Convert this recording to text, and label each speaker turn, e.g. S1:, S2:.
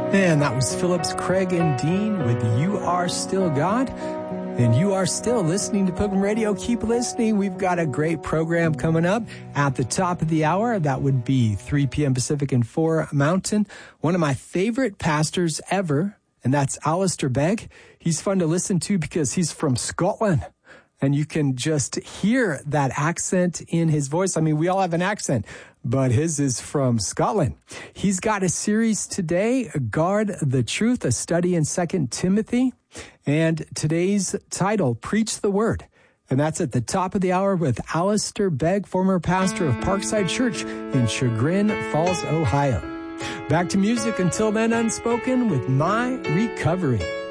S1: And that was Phillips, Craig, and Dean with You Are Still God. And you are still listening to Pilgrim Radio. Keep listening. We've got a great program coming up at the top of the hour. That would be 3 p.m. Pacific and 4 Mountain. One of my favorite pastors ever, and that's Alistair Begg. He's fun to listen to because he's from Scotland. And you can just hear that accent in his voice. I mean, we all have an accent, but his is from Scotland. He's got a series today, Guard the Truth, a study in 2 Timothy. And today's title, Preach the Word. And that's at the top of the hour with Alistair Begg, former pastor of Parkside Church in Chagrin Falls, Ohio. Back to music. Until then, Unspoken with My Recovery.